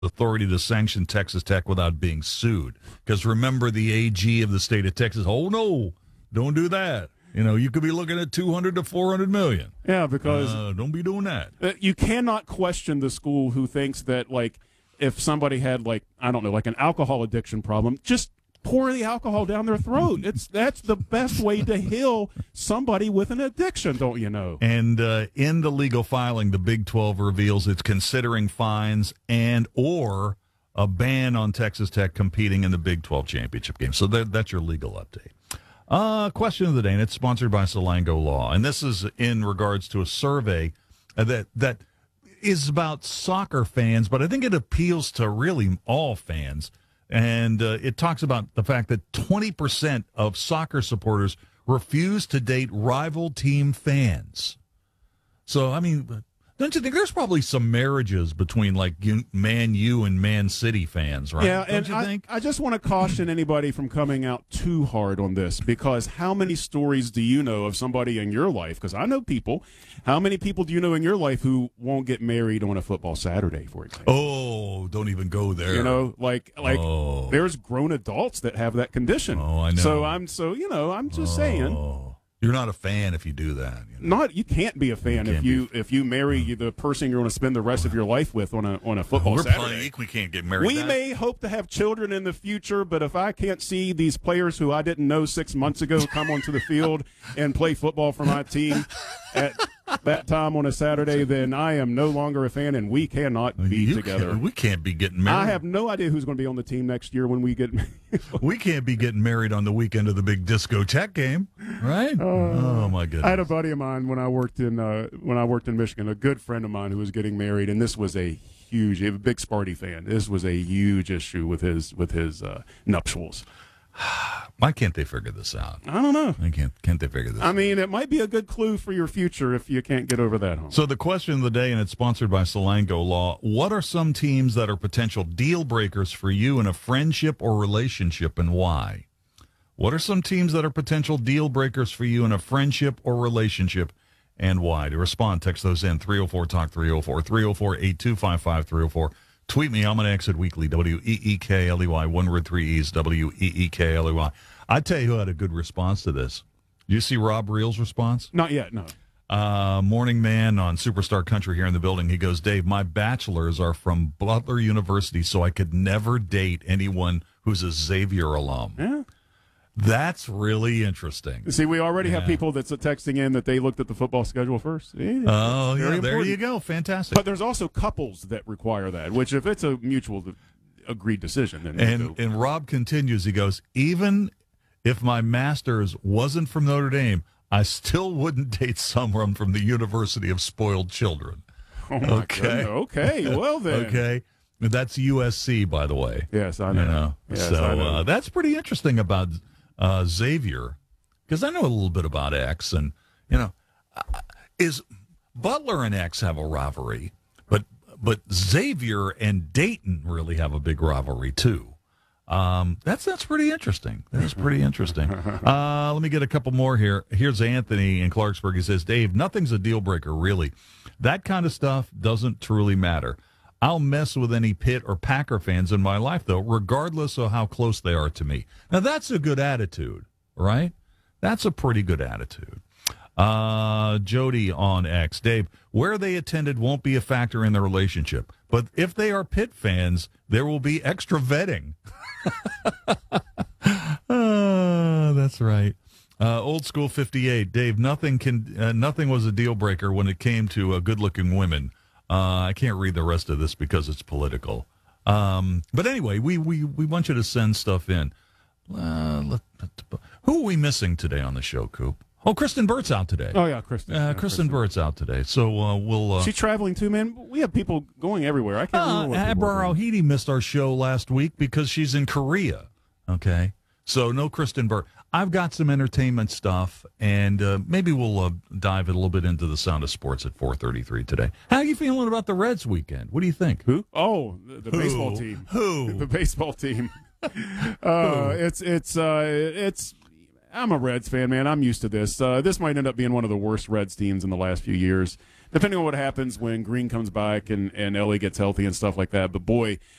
authority to sanction Texas Tech without being sued. Because remember, the AG of the state of Texas, oh, no, don't do that. You could be looking at 200 to 400 million. Yeah, because don't be doing that. You cannot question the school who thinks that, like, if somebody had, like, I don't know, like an alcohol addiction problem, just pour the alcohol down their throat. That's the best way to heal somebody with an addiction, don't you know? And in the legal filing, the Big 12 reveals it's considering fines and or a ban on Texas Tech competing in the Big 12 championship game. So that's your legal update. Question of the day, and it's sponsored by Salango Law. And this is in regards to a survey that is about soccer fans, but I think it appeals to really all fans. And it talks about the fact that 20% of soccer supporters refuse to date rival team fans. So, I mean, don't you think there's probably some marriages between, like, Man U and Man City fans, right? Yeah, don't you think? I just want to caution anybody from coming out too hard on this, because how many stories do you know of somebody in your life? Because I know people. How many people do you know in your life who won't get married on a football Saturday, for example? Oh, don't even go there. There's grown adults that have that condition. Oh, I know. So I'm just saying. You're not a fan if you do that. You can't be a fan if you marry the person you're going to spend the rest of your life with on a football Saturday. We can't get married. We may hope to have children in the future, but if I can't see these players who I didn't know 6 months ago come onto the field and play football for my team at that time on a Saturday, then I am no longer a fan, and we cannot be together. We can't be getting married. I have no idea who's going to be on the team next year when we get married. We can't be getting married on the weekend of the big Disco Tech game, right? Oh my goodness! I had a buddy of mine when I worked in Michigan, a good friend of mine who was getting married, and this was a big Sparty fan. This was a huge issue with his nuptials. Why can't they figure this out? I don't know. Can't they figure this out? I mean, it might be a good clue for your future if you can't get over that hump. So the question of the day, and it's sponsored by Salango Law, what are some teams that are potential deal breakers for you in a friendship or relationship, and why? What are some teams that are potential deal breakers for you in a friendship or relationship, and why? To respond, text those in, 304-TALK, 304-825-5304. Tweet me. I'm on Exit Weekly, WEEKLEY, one word, 3 E's, WEEKLEY. I tell you who had a good response to this. Did you see Rob Reel's response? Not yet, no. Morning Man on Superstar Country here in the building. He goes, Dave, my bachelors are from Butler University, so I could never date anyone who's a Xavier alum. Yeah. That's really interesting. See, we already have people that's texting in that they looked at the football schedule first. Oh, yeah, there you go. Fantastic. But there's also couples that require that, which if it's a mutual agreed decision. Then and Rob continues, he goes, even if my master's wasn't from Notre Dame, I still wouldn't date someone from the University of Spoiled Children. Oh, my goodness. Okay, well then. Okay. That's USC, by the way. Yes, I know. Yes, so I know. That's pretty interesting about Xavier, because I know a little bit about X, and is Butler and X have a rivalry, but Xavier and Dayton really have a big rivalry too. That's pretty interesting. That's pretty interesting. Let me get a couple more here. Here's Anthony in Clarksburg. He says, Dave, nothing's a deal breaker, really. That kind of stuff doesn't truly matter. I'll mess with any Pitt or Packer fans in my life, though, regardless of how close they are to me. Now, that's a good attitude, right? That's a pretty good attitude. Jody on X. Dave, where they attended won't be a factor in the relationship. But if they are Pitt fans, there will be extra vetting. That's right. Old School 58. Dave, nothing was a deal breaker when it came to good-looking women. I can't read the rest of this because it's political. But anyway, we want you to send stuff in. Who are we missing today on the show, Coop? Oh, Kristen Burt's out today. Oh, yeah, Kristen. Kristen Burt's out today. So we'll... She's traveling too, man. We have people going everywhere. I can't remember what people are doing. Ohidi missed our show last week because she's in Korea. Okay? So no Kristen Burt. I've got some entertainment stuff, and maybe we'll dive a little bit into the Sound of Sports at 4:33 today. How are you feeling about the Reds weekend? What do you think? Who? Oh, the baseball team. Who? The baseball team. It's I'm a Reds fan, man. I'm used to this. This might end up being one of the worst Reds teams in the last few years, depending on what happens when Green comes back and Ellie gets healthy and stuff like that. But, boy,